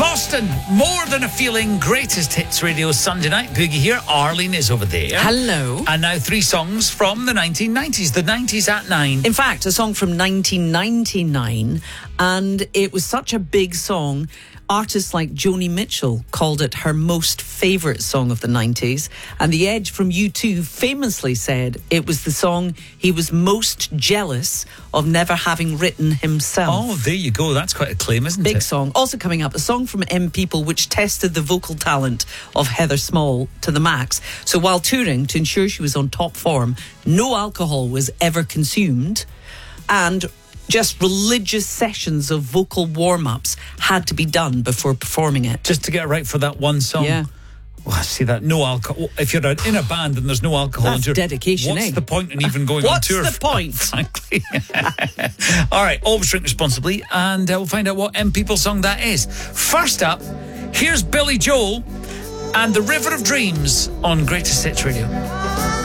Boston, More Than a Feeling, Greatest Hits Radio, Sunday night. Boogie here, Arlene is over there. Hello. And now 3 songs from the 1990s, the 90s at 9. In fact, a song from 1999, and it was such a big song. Artists like Joni Mitchell called it her most favourite song of the 90s, and The Edge from U2 famously said it was the song he was most jealous of never having written himself. Oh, there you go. That's quite a claim, isn't it? Big song. Also coming up, a song from M People which tested the vocal talent of Heather Small to the max. So while touring to ensure she was on top form, no alcohol was ever consumed, and just religious sessions of vocal warm-ups had to be done before performing it. Just to get it right for that one song. Yeah. Well, I see that. No alcohol. If you're in a band and there's no alcohol, that's dedication. What's the point in even going on tour? What's the point? Frankly. All right. Always drink responsibly, and we'll find out what M People song that is. First up, here's Billy Joel and The River of Dreams on Greatest Hits Radio.